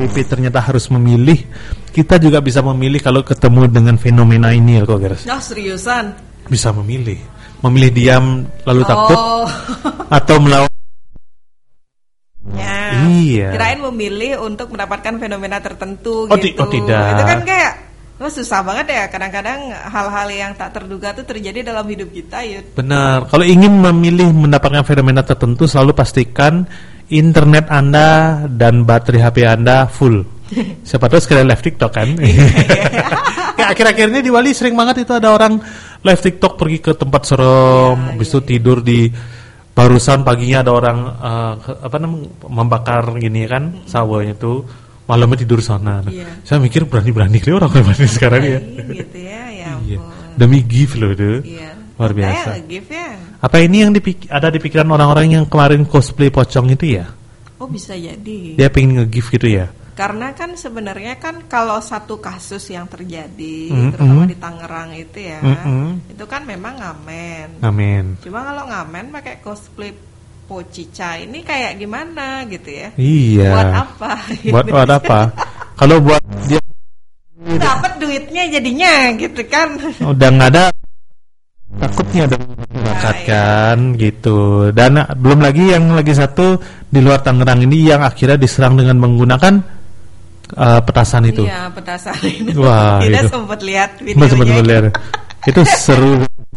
tapi ternyata harus memilih. Kita juga bisa memilih kalau ketemu dengan fenomena ini ya kok, Geras. Oh, seriusan? Bisa memilih diam lalu takut atau melawan. Ya, iya. Kirain memilih untuk mendapatkan fenomena tertentu Oh, gitu. oh tidak. Itu kan kayak susah banget ya. Kadang-kadang hal-hal yang tak terduga tuh terjadi dalam hidup kita, Yud. Benar. Kalau ingin memilih mendapatkan fenomena tertentu, selalu pastikan internet Anda dan baterai HP Anda full. Siapa tahu sekalian live TikTok kan. Ya, akhir-akhir ini di Bali sering banget itu ada orang live TikTok pergi ke tempat serem, habis itu tidur di barusan paginya ada orang membakar gini kan sawahnya tuh, malamnya tidur sana. Saya mikir berani-berani nih orang Bali sekarang ya. Gitu ya, ya ampun. Demi gift loh itu. Luar biasa. Gift ya. Apa ini yang ada di pikiran orang-orang yang kemarin cosplay pocong itu ya? Oh, bisa jadi. Dia pengen nge-gift gitu ya? Karena kan sebenarnya kan kalau satu kasus yang terjadi terutama di Tangerang itu ya, itu kan memang ngamen. Cuma kalau ngamen pakai cosplay pocica ini kayak gimana gitu ya? Iya. Buat apa? Buat apa? Kalau buat dia dapat duitnya jadinya gitu kan? Udah nggak ada, takutnya ada bakat kan gitu. Dan belum lagi yang lagi satu di luar Tangerang ini yang akhirnya diserang dengan menggunakan petasan itu. Iya, petasan itu. Wah, kita itu sempat lihat videonya. Itu seru.